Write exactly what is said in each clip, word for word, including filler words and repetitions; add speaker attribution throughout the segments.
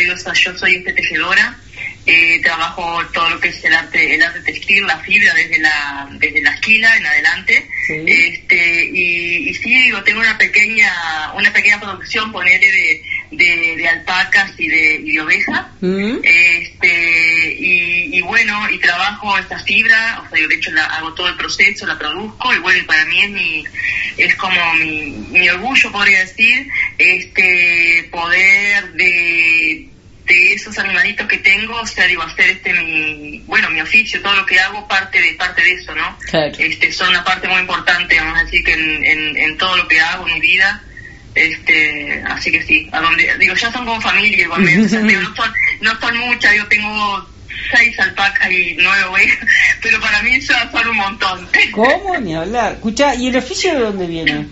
Speaker 1: te digo, o sea, yo soy este, tejedora, eh, trabajo todo lo que es el arte, el arte textil, la fibra desde la desde la esquila en adelante, sí. este y, y sí, digo, tengo una pequeña una pequeña producción, ponerle de, de, de alpacas y de, y de ovejas, mm. este y, y bueno, y trabajo esta fibra, o sea, yo de hecho la, hago todo el proceso, la produzco, y bueno, y para mí es mi es como mi, mi orgullo, podría decir, este poder de de esos animalitos que tengo, o sea, digo, hacer este mi, bueno, mi oficio, todo lo que hago parte de parte de eso, ¿no? Claro. Este, son una parte muy importante, vamos a decir, que en, en, en todo lo que hago en mi vida, este, así que sí, a donde, digo, ya son como familia igualmente, o sea, digo, no son, no son muchas, yo tengo seis alpacas y nueve ovejas, pero para mí ya son un montón.
Speaker 2: ¿Cómo? Ni hablar. Escuchá, ¿y el oficio de dónde viene?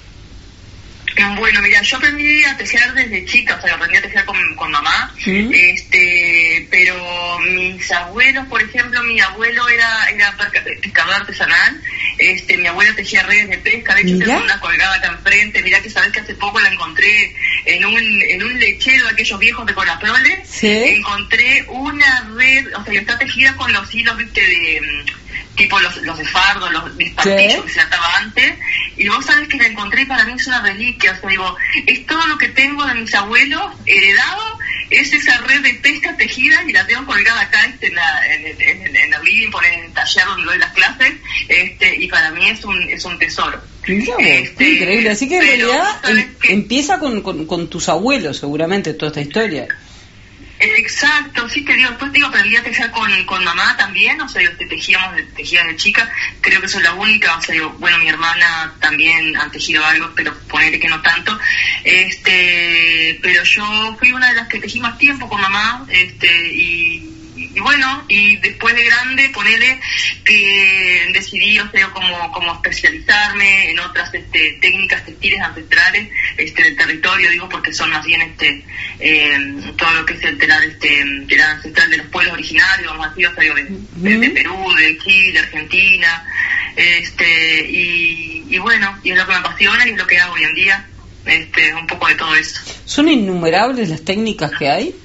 Speaker 1: Bueno, mira, yo aprendí a tejer desde chica, o sea, aprendí a tejer con, con mamá, ¿sí? este, pero mis abuelos, por ejemplo, mi abuelo era era pescador artesanal, este, mi abuela tejía redes de pesca, de hecho tengo una colgada acá enfrente, mirá que sabes que hace poco la encontré en un en un lechero de aquellos viejos de Coraprole, ¿sí? Encontré una red, o sea, que está tejida con los hilos, viste, de tipo los, los de fardo, los dispartillos, ¿sí? Que se ataba antes, y vos sabés que la encontré y para mí es una reliquia, o sea, digo, es todo lo que tengo de mis abuelos heredado, es esa red de pesca tejida y la tengo colgada acá este, en, la, en, el, en, el, en el living, por en el taller donde doy las clases, este, y para mí es un es un tesoro.
Speaker 2: Claro, este, increíble, así que en realidad em, que... empieza con, con, con tus abuelos seguramente toda esta historia.
Speaker 1: Exacto, sí te digo, después te digo, aprendí a tejer con, con mamá también, o sea, yo te tejíamos, tejía de chica, creo que soy la única, o sea, yo, bueno, mi hermana también han tejido algo, pero ponele que no tanto, este, pero yo fui una de las que tejí más tiempo con mamá, este, y, y bueno, y después de grande, ponele que decidí, o sea, como, como especializarme en otras este, técnicas textiles ancestrales, este, del territorio, digo, porque son más bien este, eh, todo lo que es el telar, este, telar ancestral de los pueblos originarios, vamos a decir, o sea, digo, de, de, de Perú, de Chile, de Argentina, este, y, y bueno, y es lo que me apasiona y es lo que hago hoy en día, este, un poco de todo eso.
Speaker 2: ¿Son innumerables las técnicas que hay?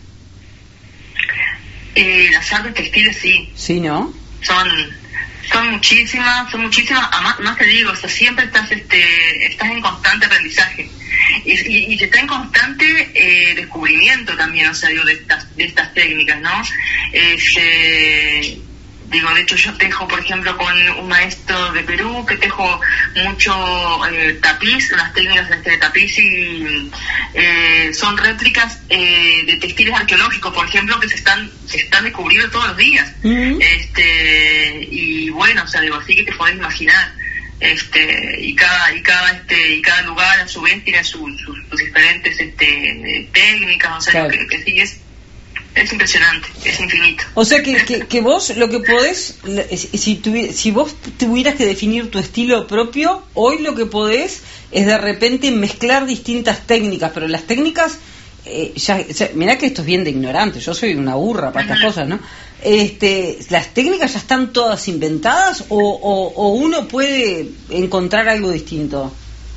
Speaker 1: Eh, las artes textiles sí.
Speaker 2: Sí, ¿no?
Speaker 1: Son son muchísimas, son muchísimas, más, más te digo, o sea, siempre estás este estás en constante aprendizaje y, y, y está en constante eh, descubrimiento también, o sea, digo, de estas de estas técnicas, ¿no? Este, digo, de hecho yo tejo, por ejemplo, con un maestro de Perú que tejo mucho eh, tapiz, unas técnicas este, de tapiz y eh, son réplicas eh, de textiles arqueológicos, por ejemplo, que se están se están descubriendo todos los días. Uh-huh. Este, y bueno, o sea, digo, así que te podés imaginar, este, y cada y cada este y cada lugar a su vez tiene sus su, su diferentes este técnicas, o sea, claro. que, que sí es Es impresionante, es infinito.
Speaker 2: O sea que, que, que vos lo que podés, si, tuvi, si vos tuvieras que definir tu estilo propio, hoy lo que podés es de repente mezclar distintas técnicas, pero las técnicas, eh, ya, ya, mirá que esto es bien de ignorante, yo soy una burra para estas cosas, ¿no? Este, ¿las técnicas ya están todas inventadas o, o, o uno puede encontrar algo distinto?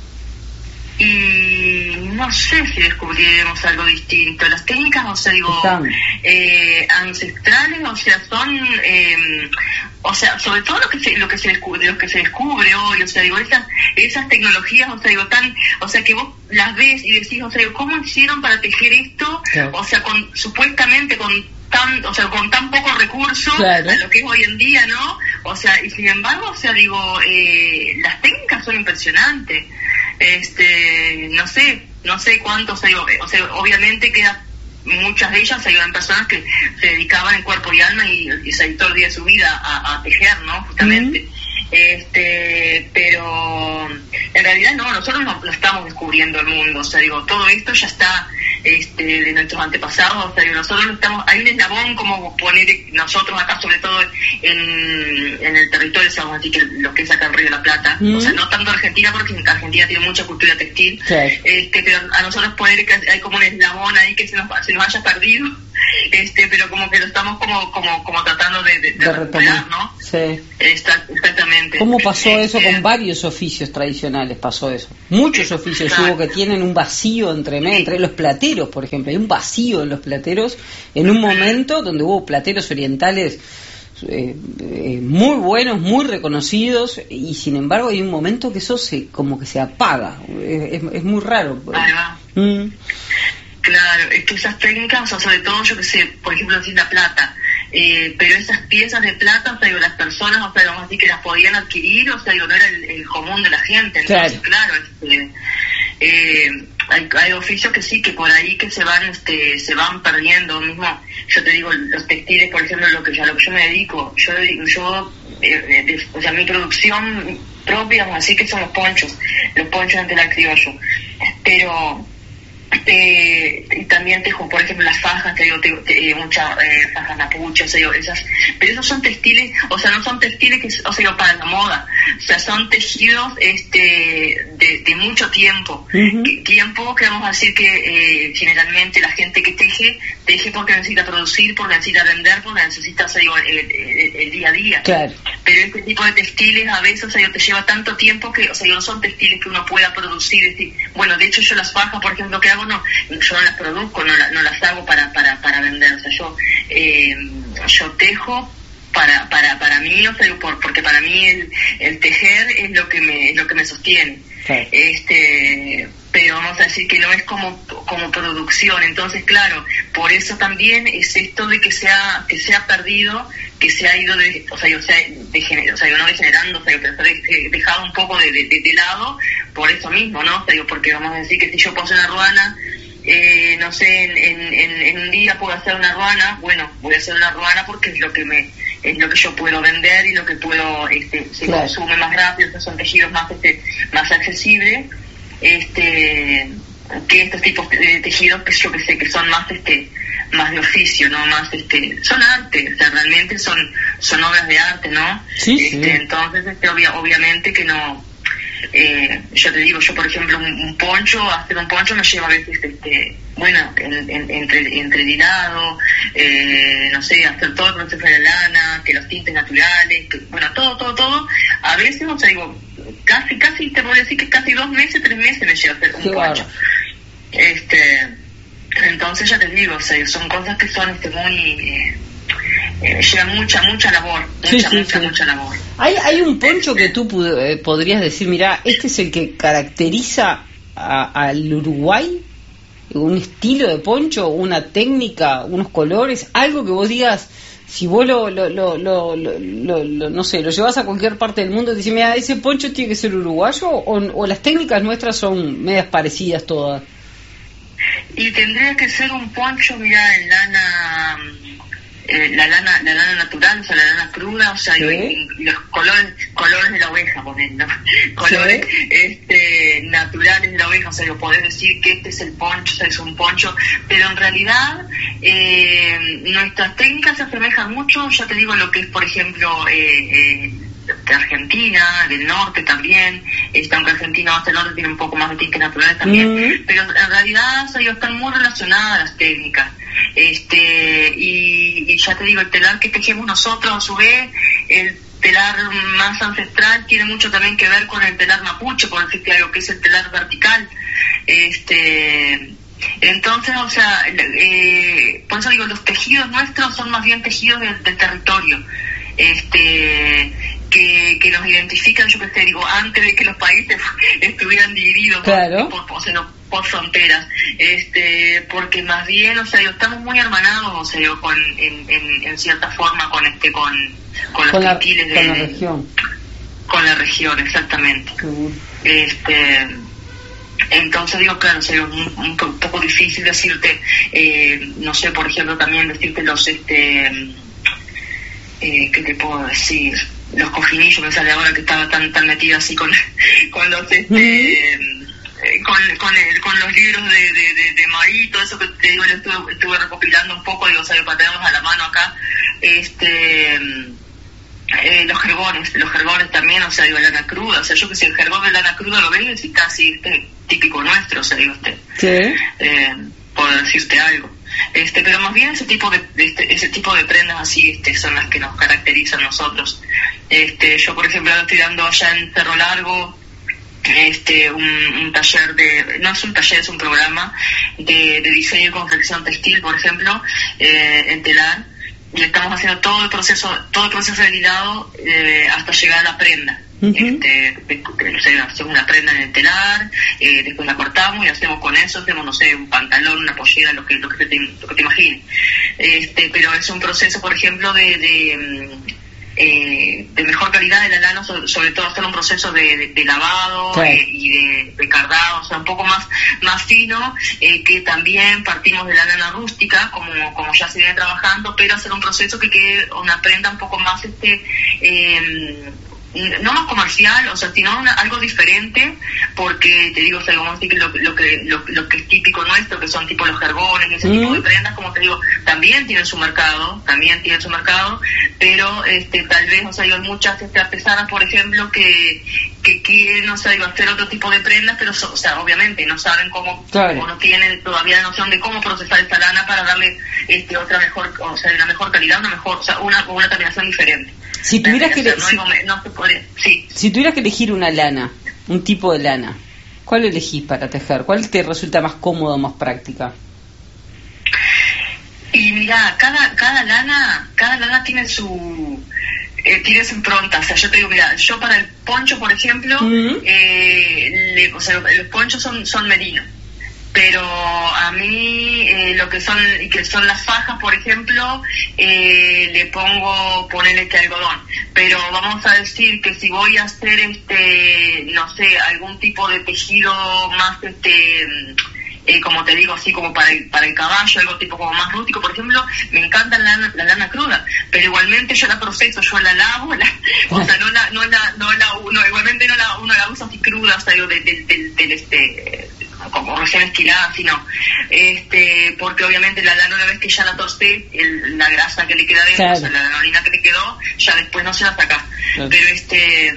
Speaker 1: Y no sé si descubriremos algo distinto. Las técnicas, o sea, digo, eh, ancestrales, o sea, son, eh, o sea, sobre todo lo que se, lo que se descubre, lo que se descubre hoy, o sea, digo, esas, esas tecnologías, o sea, digo, tan, o sea, que vos las ves y decís, o sea, digo, ¿cómo hicieron para tejer esto? Claro. O sea, con, supuestamente con tan, o sea, con tan pocos recursos, claro, a lo que es hoy en día, ¿no? O sea, y sin embargo, o sea, digo, eh, las técnicas son impresionantes. Este, no sé, no sé cuántos, o sea, o sea, obviamente queda muchas de ellas, hay personas que se dedicaban en cuerpo y alma y, y se dedicó todo el día de su vida a, a tejer, ¿no? Justamente. Mm. Este, pero en realidad no, nosotros no, no estamos descubriendo el mundo, o sea, digo, todo esto ya está este, de nuestros antepasados, o sea, digo, nosotros no estamos, hay un eslabón como poner nosotros acá, sobre todo en, en el territorio, o sea, vamos a decir que lo que es acá en Río de la Plata, mm. o sea, no tanto Argentina, porque Argentina tiene mucha cultura textil, sí. este, pero a nosotros poner que hay como un eslabón ahí que se nos, se nos haya perdido, este, pero como que lo estamos como, como, como tratando de, de, de, de recuperar, ¿no?
Speaker 2: Sí.
Speaker 1: Está, exactamente.
Speaker 2: ¿Cómo pasó
Speaker 1: eh,
Speaker 2: eso
Speaker 1: eh,
Speaker 2: con varios oficios tradicionales? Pasó eso. Muchos oficios
Speaker 1: exacto.
Speaker 2: hubo que tienen un vacío entre, entre los plateros, por ejemplo. Hay un vacío en los plateros en un momento donde hubo plateros orientales eh, eh, muy buenos, muy reconocidos, y sin embargo hay un momento que eso se como que se apaga. Es, es, es muy raro.
Speaker 1: Ahí va.
Speaker 2: Mm.
Speaker 1: Claro, es que esas técnicas, o sea, sobre todo, yo que sé, por ejemplo, decir la plata, eh, pero esas piezas de plata, o sea, digo, las personas, o sea, vamos a decir que las podían adquirir, o sea, digo, no era el, el común de la gente. Entonces, claro, claro este, eh, hay, hay oficios que sí, que por ahí que se van este se van perdiendo. Mismo, yo te digo, los textiles, por ejemplo, lo que, a lo que yo me dedico, yo, yo eh, de, o sea, mi producción propia, vamos a decir que son los ponchos, los ponchos ante la criollo, pero... Eh, y también tejo, por ejemplo, las fajas, te digo, te, te, muchas eh, fajas mapuches, te digo, esas, pero esos son textiles, o sea, no son textiles que, o sea, para la moda, o sea, son tejidos este de, de mucho tiempo, uh-huh. que, tiempo que vamos a decir que eh, generalmente la gente que teje, teje porque necesita producir, porque necesita vender, porque necesita, o sea, digo, el, el, el día a día,
Speaker 2: claro.
Speaker 1: Pero este tipo de textiles a veces, o sea, te lleva tanto tiempo que, o sea, no son textiles que uno pueda producir, es decir, bueno, de hecho yo las fajas, por ejemplo, que hago, no, yo no las produzco, no, la, no las hago para para para vender, o sea, yo eh, yo tejo para para para mí, o sea, por, porque para mí el, el tejer es lo que me es lo que me sostiene. Sí. Este, pero vamos a decir que no es como como producción. Entonces, claro, por eso también es esto de que se ha que se ha perdido, que se ha ido de, o sea, o sea, de, o sea, no degenerando, o sea, pero se ha dejado un poco de, de, de, de lado por eso mismo, ¿no? O sea, digo, porque vamos a decir que si yo puedo hacer una ruana, eh, no sé, en, en, en un día puedo hacer una ruana, bueno, voy a hacer una ruana porque es lo que me es lo que yo puedo vender y lo que puedo, este, se claro. consume más rápido, que son tejidos más este, más accesibles, este, que estos tipos de tejidos que yo que sé que son más este más de oficio, no más este son arte, o sea, realmente son son obras de arte, ¿no?
Speaker 2: Sí,
Speaker 1: este,
Speaker 2: sí.
Speaker 1: Entonces este, obvia, obviamente que no. Eh, yo te digo, yo por ejemplo un, un poncho, hacer un poncho me lleva a veces este, bueno, en, en, entre, entre el hilado, eh, no sé, hacer todo el proceso de la lana, que los tintes naturales, que, bueno, todo, todo, todo, a veces, o sea, digo, casi, casi, te voy a decir que casi dos meses, tres meses me lleva a hacer un
Speaker 2: Qué
Speaker 1: poncho.
Speaker 2: Bueno.
Speaker 1: Este, entonces ya te digo, o sea, son cosas que son este, muy... Eh, Eh, lleva mucha, mucha labor, mucha,
Speaker 2: sí, sí,
Speaker 1: mucha,
Speaker 2: sí.
Speaker 1: mucha labor.
Speaker 2: ¿Hay, hay un poncho que tú pu- eh, podrías decir, mira, este es el que caracteriza a, al Uruguay? ¿Un estilo de poncho, una técnica, unos colores? Algo que vos digas, si vos lo, lo, lo, lo, lo, lo, lo no sé, lo llevas a cualquier parte del mundo, te dices, mira, ese poncho tiene que ser uruguayo, o, o las técnicas nuestras son medias parecidas todas.
Speaker 1: Y tendría que ser un poncho, mira, en lana... Eh, la lana la lana natural, o sea, la lana cruda, o sea, ¿sí? y, y los colores colores de la oveja, ponen, ¿no? Colores ¿sí? este naturales de la oveja, o sea, yo podés decir que este es el poncho, o sea, es un poncho, pero en realidad eh, nuestras técnicas se asemejan mucho, ya te digo, a lo que es, por ejemplo, eh, eh, de Argentina, del norte también, este, aunque Argentina hasta el norte tiene un poco más de tintes naturales también, mm. pero en realidad, o sea, están muy relacionadas las técnicas. Este y, y ya te digo, el telar que tejemos nosotros, a su vez, el telar más ancestral tiene mucho también que ver con el telar mapuche, por decirte algo, que es el telar vertical. Este entonces, o sea, eh, por eso digo, los tejidos nuestros son más bien tejidos del, del territorio, este que, que nos identifican, yo que sé, digo, antes de que los países estuvieran divididos,
Speaker 2: claro.
Speaker 1: por, por, o sea, no, por fronteras, este, porque más bien, o sea, digo, estamos muy hermanados, o sea, digo, con, en, en, en cierta forma con este, con, con los
Speaker 2: con la,
Speaker 1: textiles de,
Speaker 2: con la región,
Speaker 1: con la región, exactamente. Uh-huh. Este, entonces digo, claro, o sea, digo, un, un poco difícil decirte, eh, no sé, por ejemplo, también decirte los, este, eh, ¿qué te puedo decir? Los cojinillos, me sale ahora que estaba tan tan metida así con con los este uh-huh. eh, con con, el, con los libros de de, de, de Marí, todo eso que te digo, yo estuve, estuve recopilando un poco, digo, o sea, para tenerlos a la mano acá, este eh, los jergones, los jergones también, o sea, digo, lana cruda, o sea, yo que sé, el jergón de lana cruda lo ves y casi este, típico nuestro, o sea, digo, este
Speaker 2: sí.
Speaker 1: eh, por decirte algo. Este, pero más bien ese tipo de, de este, ese tipo de prendas así este, son las que nos caracterizan nosotros. Este, yo por ejemplo ahora estoy dando allá en Cerro Largo este un, un taller de, no es un taller, es un programa de, de diseño y confección textil, por ejemplo, eh, en telar, y estamos haciendo todo el proceso, todo el proceso del hilado eh, hasta llegar a la prenda. Uh-huh. Este, de, de, no sé, hacemos una prenda en el telar, eh, después la cortamos y hacemos con eso, hacemos, no sé, un pantalón, una pollera, lo que, lo que te, lo que te imagines. Este, pero es un proceso, por ejemplo, de, de, eh, de mejor calidad de la lana, sobre, sobre todo hacer un proceso de, de, de lavado, sí. eh, y de, de cardado, o sea, un poco más, más fino, eh, que también partimos de la lana rústica, como, como ya se viene trabajando, pero hacer un proceso que quede una prenda un poco más, este, eh, no más comercial, o sea, sino una, algo diferente, porque te digo, o sea, como así que lo, lo que lo, lo que es típico nuestro, que son tipo los jergones y ese mm. tipo de prendas, como te digo, también tienen su mercado, también tienen su mercado, pero este tal vez, o sea, hay muchas este, artesanas, por ejemplo, que que quieren, o sea, digo, hacer otro tipo de prendas, pero, o sea, obviamente no saben cómo, claro. o no tienen todavía la noción de cómo procesar esta lana para darle este otra mejor, o sea, una mejor calidad, una mejor, o sea, una, una terminación diferente.
Speaker 2: Si tuvieras que,
Speaker 1: no, si, no se puede, sí.
Speaker 2: si tuvieras que elegir una lana, un tipo de lana, ¿cuál elegís para tejer? ¿Cuál te resulta más cómoda o más práctica?
Speaker 1: Y mira, cada cada lana, cada lana tiene su eh, tiene su impronta. O sea, yo te digo, mira, yo para el poncho, por ejemplo, uh-huh. eh, le, o sea, los ponchos son son merino. Pero a mí eh, lo que son que son las fajas, por ejemplo, eh, le pongo poner este algodón. Pero vamos a decir que si voy a hacer este, no sé, algún tipo de tejido más este, eh, como te digo, así como para el, para el caballo, algo tipo como más rústico, por ejemplo, me encanta la lana, la lana cruda, pero igualmente yo la proceso, yo la lavo, la, o sea, no la, no la, no la, no, igualmente no la, uno la usa así cruda, o sea, digo, del, del, del, del este, como recién esquilada, sino, este, porque obviamente la lana, una vez que ya la tosté, el, la grasa que le queda dentro, claro. o sea, la lanolina que le quedó, ya después no se la saca, claro. pero este,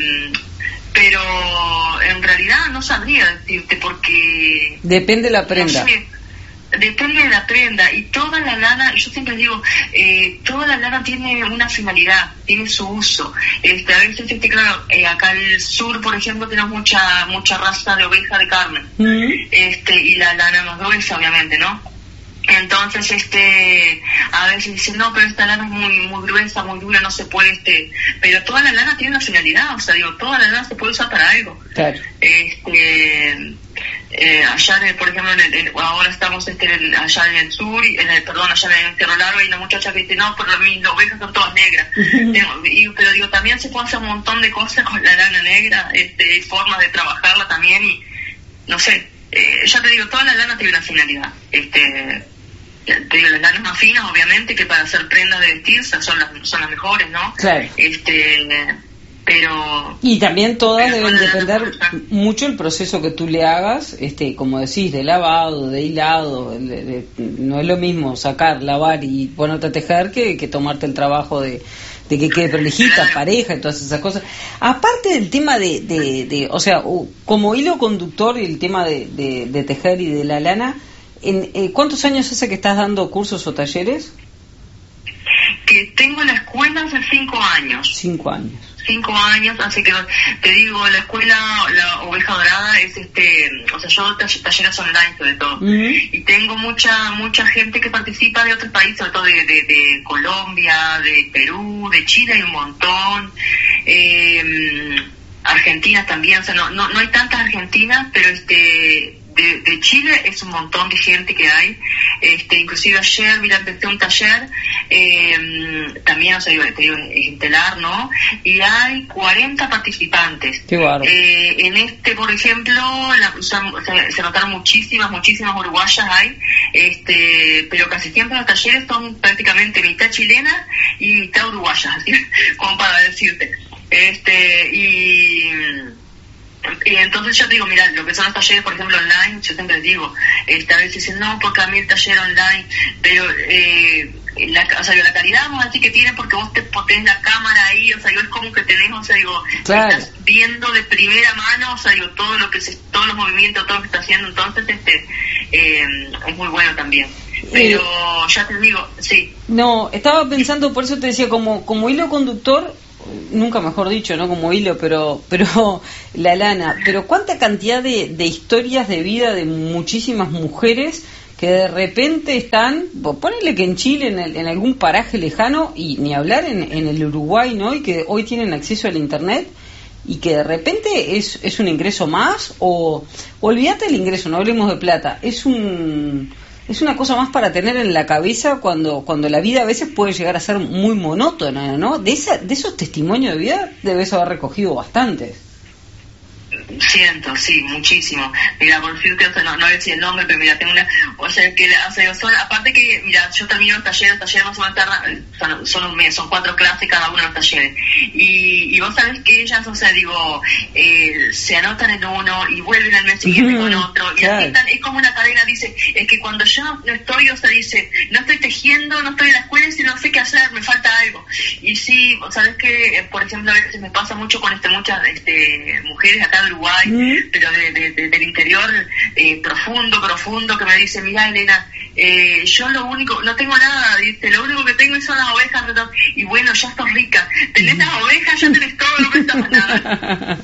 Speaker 1: pero en realidad no sabría decirte porque
Speaker 2: depende de la prenda.
Speaker 1: No sé, depende de la prenda, y toda la lana, yo siempre digo, eh, toda la lana tiene una finalidad, tiene su uso. Este, a veces, este, claro, eh, acá al sur, por ejemplo, tenemos mucha mucha raza de oveja de carne, mm-hmm. este, y la lana más gruesa, obviamente, ¿no? Entonces, este, a veces dicen, no, pero esta lana es muy muy gruesa, muy dura, no se puede, este, pero toda la lana tiene una finalidad, o sea, digo, toda la lana se puede usar para algo. Claro. Este, eh, allá, en el, por ejemplo, en el, en, ahora estamos este, en, allá en el sur, en el, perdón, allá en el Cerro Largo, hay una muchacha que dice, no, pero mis ovejas son todas negras. y, pero digo, también se puede hacer un montón de cosas con la lana negra, este, formas de trabajarla también, y no sé, eh, ya te digo, toda la lana tiene una finalidad. Este, te digo, las lanas más finas, obviamente, que para hacer prendas de vestir son las, son las mejores, ¿no?
Speaker 2: Claro.
Speaker 1: Este, pero...
Speaker 2: Y también todas deben depender mucho el proceso que tú le hagas, este, como decís, de lavado, de hilado, de, de, no es lo mismo sacar, lavar y ponerte a tejer que, que tomarte el trabajo de, de que quede prolijita, claro. pareja y todas esas cosas. Aparte del tema de, de, de o sea, como hilo conductor y el tema de, de, de tejer y de la lana, En, eh, ¿cuántos años hace que estás dando cursos o talleres?
Speaker 1: Que tengo la escuela hace cinco años.
Speaker 2: Cinco años.
Speaker 1: Cinco años, así que te digo, la escuela, la Oveja Dorada, es este, o sea, yo talleres online sobre todo, uh-huh. y tengo mucha mucha gente que participa de otros países, sobre todo de, de, de Colombia, de Perú, de Chile, hay un montón, eh, Argentina también, o sea, no, no, no hay tantas argentinas, pero este... De, de Chile es un montón de gente que hay, este, inclusive ayer, mira, empecé un taller, eh, también, o sea, te digo, en telar, ¿no? Y hay cuarenta participantes.
Speaker 2: Qué bárbaro.
Speaker 1: Eh, en este, por ejemplo, la, o sea, se, se notaron muchísimas, muchísimas uruguayas hay, este, pero casi siempre los talleres son prácticamente mitad chilenas y mitad uruguayas, así, como para decirte. Este, y... Y entonces yo te digo, mira, lo que son los talleres, por ejemplo, online, yo siempre digo, este, a veces dicen, no, porque a mí el taller online, pero eh, la, o sea, la calidad, vamos a decir que tiene porque vos te tenés la cámara ahí, o sea, yo es como que tenés, o sea, digo, claro. estás viendo de primera mano, o sea, digo, todo lo que se, todos los movimientos, todo lo que está haciendo, entonces, este, eh, es muy bueno también. Pero eh, ya te digo, sí.
Speaker 2: No, estaba pensando, por eso te decía, como como hilo conductor, nunca mejor dicho, ¿no? Como hilo, pero pero la lana. Pero cuánta cantidad de, de historias de vida de muchísimas mujeres que de repente están, ponele que en Chile, en, el, en algún paraje lejano, y ni hablar en, en el Uruguay, ¿no? Y que hoy tienen acceso al internet, y que de repente es, es un ingreso más, o olvídate del ingreso, no hablemos de plata, es un es una cosa más para tener en la cabeza cuando cuando la vida a veces puede llegar a ser muy monótona, ¿no? De esa, de esos testimonios de vida debes haber recogido bastantes.
Speaker 1: Siento, sí, muchísimo. Mira, por decirte, o sea, no, no voy a decir el nombre, pero mira, tengo una, o sea, que la, o sea, son, aparte que, mira, yo termino los talleres, los talleres más o menos tardan, son, son un mes, son cuatro clases cada uno de los talleres, y, y vos sabés que ellas, o sea, digo, eh, se anotan en uno y vuelven al mes siguiente mm, con otro, y claro. Así están, es como una cadena, dice, es que cuando yo no estoy, o sea, dice, no estoy tejiendo, no estoy en la escuela, y no sé qué hacer, me falta algo. Y sí, sabés que, por ejemplo, a veces me pasa mucho con este muchas este, mujeres acá de Uruguay, mm. pero de, de, de, del interior eh, profundo, profundo, que me dicen, mira, Elena, eh, yo lo único, no tengo nada, dice, lo único que tengo son las ovejas, y bueno, ya estás rica, tenés las ovejas, ya tenés todo, no necesitas nada.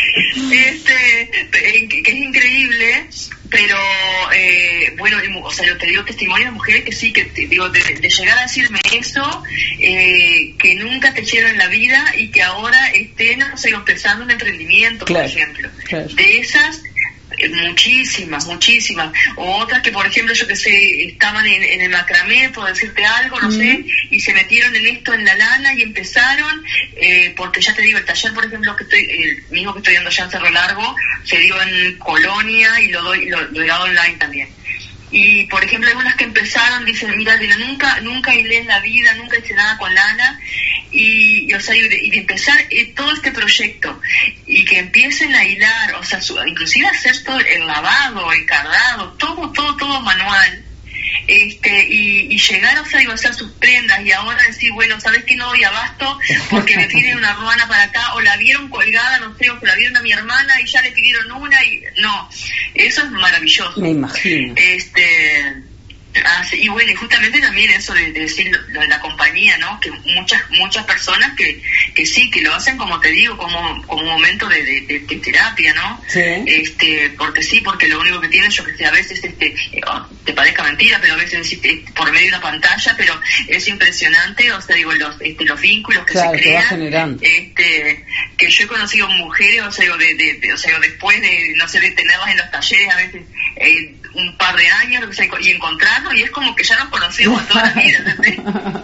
Speaker 1: este, que, que es increíble, pero eh, bueno, o sea, yo te digo testimonio de mujeres que sí, que te digo, de, de llegar a decirme eso, eh, que nunca te echaron en la vida y que ahora estén, o sea, empezando un emprendimiento, claro, por ejemplo. Claro. De esas, eh, muchísimas, muchísimas. O otras que, por ejemplo, yo que sé, estaban en, en el macramé, por decirte algo, no mm. sé, y se metieron en esto, en la lana, y empezaron, eh, porque ya te digo, el taller, por ejemplo, que estoy, el mismo que estoy dando ya en Cerro Largo, se dio en Colonia y lo doy, lo, lo he dado online también. Y, por ejemplo, algunas que empezaron, dicen, mira, Elena, nunca, nunca hilé en la vida, nunca hice nada con lana, y, y o sea, y de, y de empezar eh, todo este proyecto, y que empiecen a hilar, o sea, su, inclusive hacer todo el lavado, el cardado, todo, todo, todo manual, este y, y llegar, o sea, iba a hacer sus prendas, y ahora decir, bueno, ¿sabes qué? No doy abasto porque me piden una ruana para acá, o la vieron colgada, no sé, o se la vieron a mi hermana y ya le pidieron una, y no, eso es maravilloso.
Speaker 2: Me imagino.
Speaker 1: Este... Ah, sí, y bueno, y justamente también eso de, de decir lo de la compañía, ¿no? Que muchas muchas personas que, que sí, que lo hacen, como te digo, como, como un momento de, de, de, de terapia, ¿no?
Speaker 2: Sí.
Speaker 1: Este, porque sí, porque lo único que tienen, yo que sé, a veces, este, te parezca mentira, pero a veces este, por medio de una pantalla, pero es impresionante, o sea, digo, los, este, los vínculos que
Speaker 2: claro,
Speaker 1: se crean,
Speaker 2: que va generando.
Speaker 1: Este, que yo he conocido mujeres, o sea, digo, de, de, de, o sea, después de, no sé, de tenerlas en los talleres, a veces, eh, un par de años, o sea, y encontrarnos, y es como que ya nos conocemos toda la vida, ¿entendés?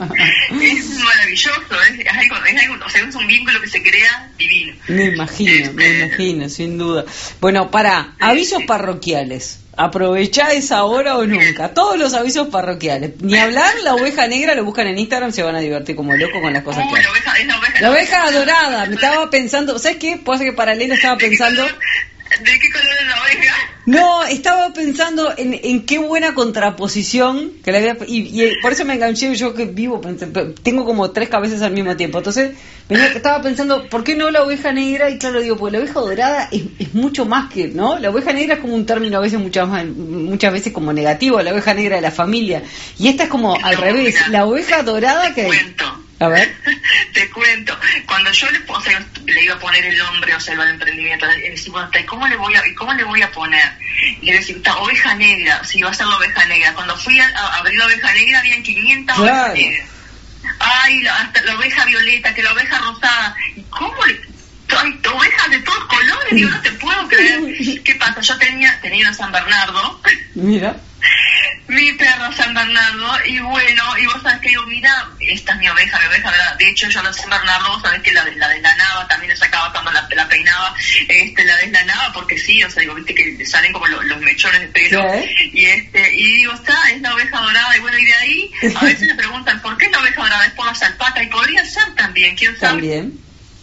Speaker 1: Es maravilloso, es, es, algo, es, algo, o sea, es un vínculo que se crea divino.
Speaker 2: Me imagino, este... me imagino, sin duda. Bueno, para, avisos sí. parroquiales. Aprovechá esa hora o nunca. Todos los avisos parroquiales. Ni hablar, la oveja negra lo buscan en Instagram, se van a divertir como locos con las cosas
Speaker 1: Uy,
Speaker 2: que
Speaker 1: la oveja, es la oveja,
Speaker 2: la oveja dorada. Me estaba pensando, ¿sabes qué? Puedo hacer que paralelo estaba pensando.
Speaker 1: ¿De qué color es la oveja?
Speaker 2: No, estaba pensando en, en qué buena contraposición que la había, y, y por eso me enganché, yo que vivo, tengo como tres cabezas al mismo tiempo. Entonces, venía, estaba pensando, ¿por qué no la oveja negra? Y claro, digo, pues la oveja dorada es, es mucho más que, ¿no? La oveja negra es como un término a veces, muchas, muchas veces como negativo, la oveja negra de la familia. Y esta es como no, al revés, mira, la oveja dorada que...
Speaker 1: Cuento.
Speaker 2: A ver.
Speaker 1: Te cuento, cuando yo le, o sea, le iba a poner el nombre, o sea, al emprendimiento, le decía, bueno, ¿cómo le voy a, cómo le voy a poner? Y le decía, está, oveja negra, sí, va a ser la oveja negra. Cuando fui a, a abrir la oveja negra, habían quinientas claro. ovejas negras. Ay, la, hasta la oveja violeta, que la oveja rosada. ¿Y cómo le...? Hay ovejas de todos colores, digo, no te puedo creer. ¿Qué pasa? Yo tenía, tenía una San Bernardo.
Speaker 2: Mira.
Speaker 1: Mi perro San Bernardo, y bueno, y vos sabés que digo, mira, esta es mi oveja, mi oveja, ¿verdad? De hecho, yo la San Bernardo, vos sabés que la, la deslanaba, también le sacaba cuando la, la peinaba, este, la deslanaba, porque sí, o sea, digo, viste que salen como lo, los mechones de pelo, ¿sí? y este, y digo, está, es la oveja dorada, y bueno, y de ahí, a veces me preguntan, ¿por qué es la oveja dorada? Es por la alpaca, y podría ser también, ¿quién sabe?
Speaker 2: También.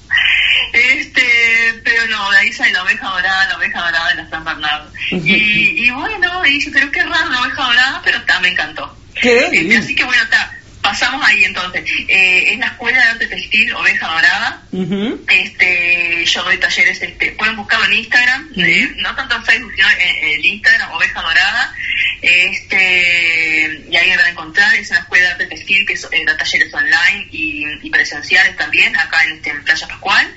Speaker 1: Este, pero no, de ahí sale la oveja dorada, la oveja dorada de la San Bernardo. Y, y bueno, y dije, pero qué raro la oveja dorada, pero está, me encantó.
Speaker 2: ¿Qué?
Speaker 1: Este, así que bueno, está, pasamos ahí entonces. Eh, es la Escuela de Arte Textil Oveja Dorada. Uh-huh. Este, yo doy talleres, este, pueden buscarlo en Instagram, uh-huh. eh, no tanto en Facebook, sino en, en Instagram, Oveja Dorada. Este, y ahí me van a encontrar. Es una escuela de arte textil que eh, da talleres online y, y presenciales también, acá en, este, en Playa Pascual.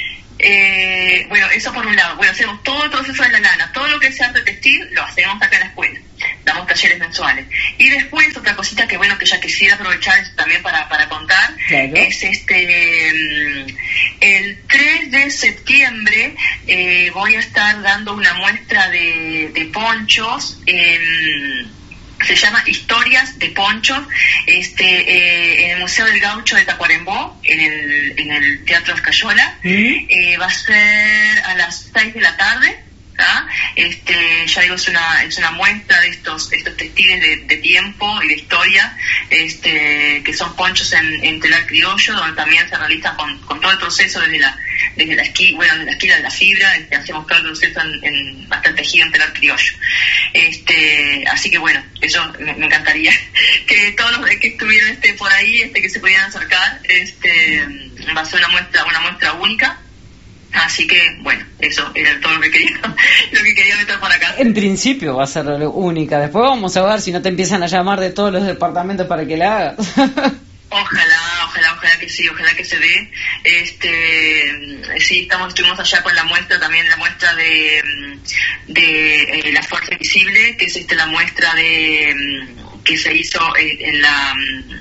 Speaker 1: Eh, bueno, eso por un lado. Bueno, hacemos todo el proceso de la lana, todo lo que sea arte textil lo hacemos acá en la escuela, damos talleres mensuales. Y después otra cosita que bueno, que ya quisiera aprovechar también para, para contar, claro. Es este el tres de septiembre eh, voy a estar dando una muestra de, de ponchos. eh, Se llama Historias de Ponchos, este, eh, en el Museo del Gaucho de Tacuarembó, en el, en el Teatro Escayola. ¿Mm? Eh, va a ser a las seis de la tarde. ¿Ah? Este, ya digo, es una, es una muestra de estos, estos textiles de, de tiempo y de historia, este, que son ponchos en, en telar criollo, donde también se realiza con, con todo el proceso desde la, desde la esquina, bueno, desde la esquina de la fibra, este, hacemos todo el proceso en, en bastante tejido en telar criollo. Este, así que bueno, eso me, me encantaría que todos los que estuvieran este, por ahí, este, que se pudieran acercar, este, va a ser una muestra, una muestra única. Así que, bueno, eso era todo lo que quería lo que quería meter por acá.
Speaker 2: En principio va a ser única. Después vamos a ver si no te empiezan a llamar de todos los departamentos para que la hagas.
Speaker 1: Ojalá, ojalá, ojalá que sí, ojalá que se dé. Este, sí, estamos, estuvimos allá con la muestra, también la muestra de, de eh, La Fuerza Invisible, que es este, la muestra de que se hizo en, en la...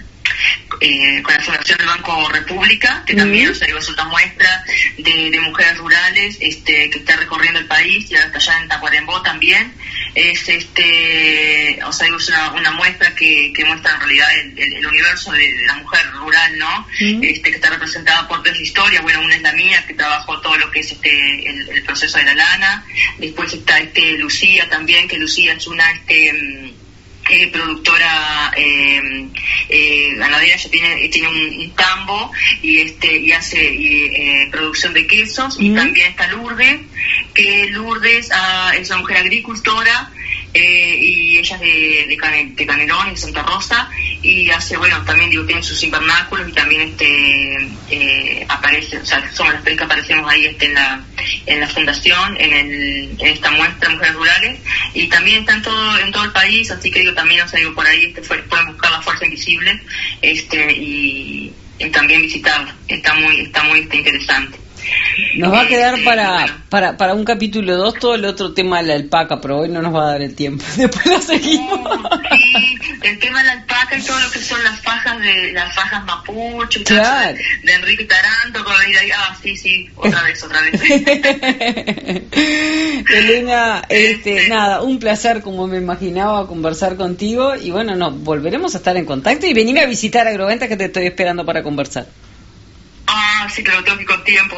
Speaker 1: Eh, con la Fundación del Banco República, que también, uh-huh. o sea, digo, es otra muestra de, de mujeres rurales, este, que está recorriendo el país, y ahora está allá en Tacuarembó también. Es este, o sea, digo, es una, una muestra que, que muestra en realidad el, el, el universo de, de la mujer rural, ¿no? Uh-huh. Este, que está representada por tres historias. Bueno, una es la mía, que trabajó todo lo que es este el, el proceso de la lana. Después está este Lucía también, que Lucía es una este Eh, productora eh, eh, ganadera, ella tiene tiene un, un tambo y este y hace y, eh, producción de quesos. Mm. Y también está Lourdes, que Lourdes ah, es una mujer agricultora, eh, y ella es de, de, Cane, de Canelón, de Santa Rosa, y hace, bueno, también digo, tiene sus invernáculos y también este eh, aparece, o sea, somos las tres que aparecemos ahí este en la en la fundación, en, el, en esta muestra de mujeres rurales, y también está en todo en todo el país, así que digo, también, o sea, digo, por ahí este fue, pueden buscar La Fuerza Invisible, este y, y también visitarla, está muy está muy este, interesante.
Speaker 2: Nos va a quedar este, para, bueno. para para un capítulo dos todo el otro tema de la alpaca, pero hoy no nos va a dar el tiempo. Después lo seguimos.
Speaker 1: Oh, sí, el tema de la alpaca y todo lo que son las fajas de las fajas mapuche,
Speaker 2: claro.
Speaker 1: de, de Enrique Taranto, con ahí, ah, sí, sí, otra vez, otra vez.
Speaker 2: Elena, este, este, nada, un placer, como me imaginaba, conversar contigo, y bueno, no, volveremos a estar en contacto y venir a visitar Agroventa, que te estoy esperando para conversar.
Speaker 1: Ah, sí, claro, tengo que ir con tiempo.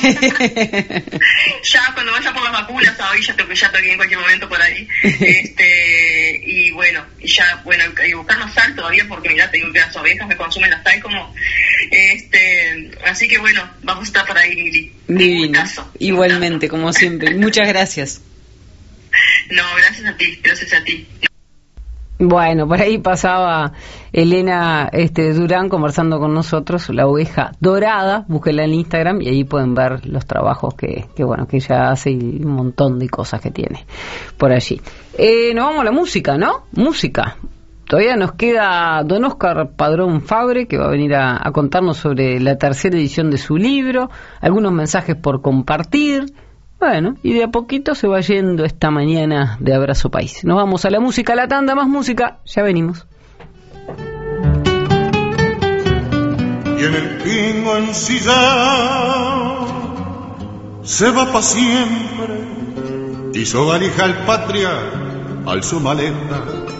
Speaker 1: Ya cuando vaya por las vacunas, ahí ya tengo que ya tengo en cualquier momento por ahí. Este, y bueno, y ya, bueno, y buscar más sal todavía, porque mirá, te digo que las ovejas me consumen la sal como, este, así que bueno, vamos a estar por ahí, Lili.
Speaker 2: Divino, igualmente, como siempre. Muchas gracias.
Speaker 1: No, gracias a ti, gracias a ti.
Speaker 2: Bueno, por ahí pasaba Elena este, Durán conversando con nosotros, La Oveja Dorada, búsquenla en Instagram y ahí pueden ver los trabajos que, que bueno, que ella hace y un montón de cosas que tiene por allí. Eh, nos vamos a la música, ¿no? Música. Todavía nos queda don Oscar Padrón Fabre, que va a venir a, a contarnos sobre la tercera edición de su libro, algunos mensajes por compartir. Bueno, y de a poquito se va yendo esta mañana de Abrazo País. Nos vamos a la música, a la tanda, más música, ya venimos.
Speaker 3: Y en el pingo ensillado se va pa' siempre, hizo valija al patria, al su maleta.